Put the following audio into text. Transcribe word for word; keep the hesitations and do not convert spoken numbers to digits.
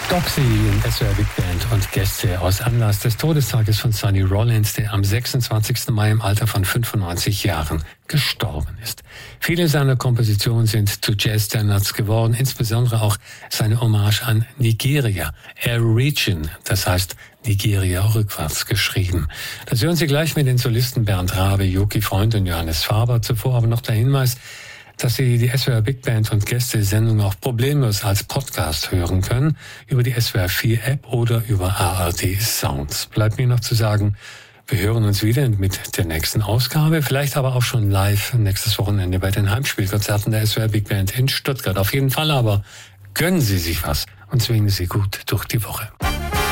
Doxy in S W R Big Band und Gäste aus Anlass des Todestages von Sonny Rollins, der am sechsundzwanzigsten Mai im Alter von fünfundneunzig Jahren gestorben ist. Viele seiner Kompositionen sind zu Jazz-Standards geworden, insbesondere auch seine Hommage an Nigeria, Air Region, das heißt Nigeria rückwärts geschrieben. Das hören Sie gleich mit den Solisten Bernd Rabe, Joki Freund und Johannes Faber. Zuvor aber noch der Hinweis, dass Sie die S W R Big Band und Gäste-Sendung auch problemlos als Podcast hören können, über die S W R vier App oder über A R D Sounds. Bleibt mir noch zu sagen, wir hören uns wieder mit der nächsten Ausgabe, vielleicht aber auch schon live nächstes Wochenende bei den Heimspielkonzerten der S W R Big Band in Stuttgart. Auf jeden Fall aber gönnen Sie sich was und zwingen Sie gut durch die Woche.